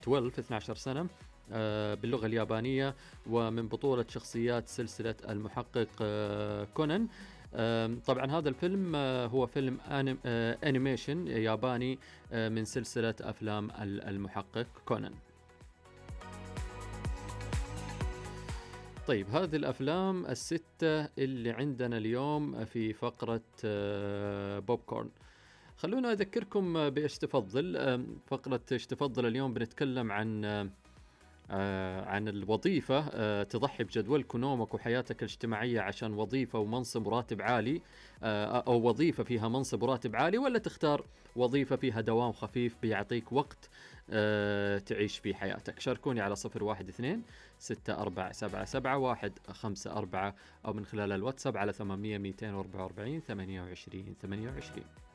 12 سنة باللغة اليابانية، ومن بطولة شخصيات سلسلة المحقق كونان. طبعا هذا الفيلم هو فيلم أنيميشن ياباني من سلسلة أفلام المحقق كونان. طيب هذه الأفلام الستة اللي عندنا اليوم في فقرة بوب كورن. خلونا أذكركم بإيش تفضل. فقرة إيش تفضل اليوم بنتكلم عن الوظيفة. تضحي بجدولك ونومك وحياتك الاجتماعية عشان وظيفة ومنصب وراتب عالي، أو وظيفة فيها منصب وراتب عالي، ولا تختار وظيفة فيها دوام خفيف بيعطيك وقت تعيش في حياتك؟ شاركوني على 0126477154 أو من خلال الواتساب على 800 244 28 28.